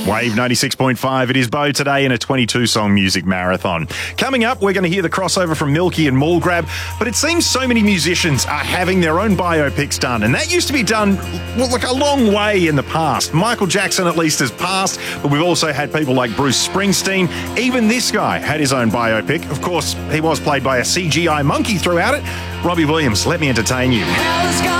Wave 96.5. It is Bo today in a 22-song music marathon. Coming up, we're going to hear the crossover from Milky and Mallgrab, but it seems so many musicians are having their own biopics done, and that used to be done, well, like a long way in the past. Michael Jackson at least has passed, but we've also had people like Bruce Springsteen. Even this guy had his own biopic. Of course, he was played by a CGI monkey throughout it. Robbie Williams, let me entertain you.